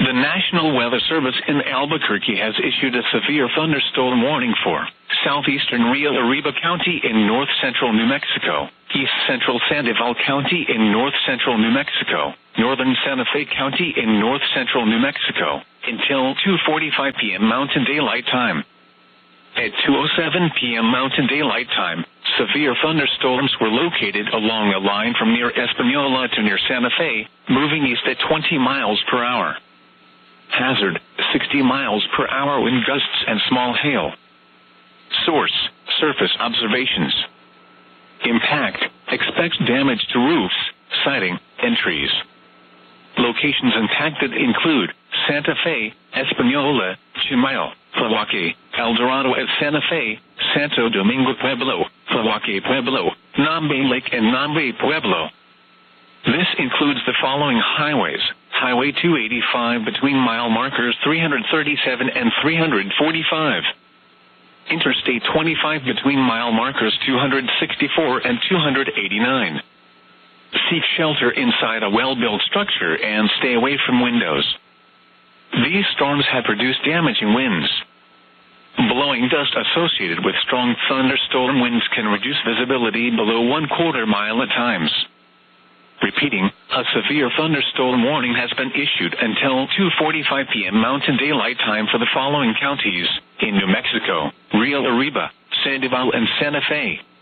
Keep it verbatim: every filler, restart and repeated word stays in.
The National Weather Service in Albuquerque has issued a severe thunderstorm warning for southeastern Rio Arriba County in north-central New Mexico, east-central Sandoval County in north-central New Mexico, northern Santa Fe County in north-central New Mexico, until two forty-five p.m. Mountain Daylight Time. At two oh seven p.m. Mountain Daylight Time, severe thunderstorms were located along a line from near Espanola to near Santa Fe, moving east at twenty miles per hour. Hazard, sixty miles per hour wind gusts and small hail. Source, surface observations. Impact, expect damage to roofs, siding, and trees. Locations impacted include Santa Fe, Espanola, Chimayo, Tlahuaque, El Dorado at Santa Fe, Santo Domingo Pueblo, Tlahuaque Pueblo, Nambe Lake and Nambe Pueblo. This includes the following highways: Highway two eighty-five between mile markers three thirty-seven and three forty-five. Interstate twenty-five between mile markers two sixty-four and two eighty-nine. Seek shelter inside a well-built structure and stay away from windows. These storms have produced damaging winds. Blowing dust associated with strong thunderstorm winds can reduce visibility below one quarter mile at times. Repeating, a severe thunderstorm warning has been issued until two forty-five p.m. Mountain Daylight Time for the following counties in New Mexico: Rio Arriba, Sandoval and Santa Fe,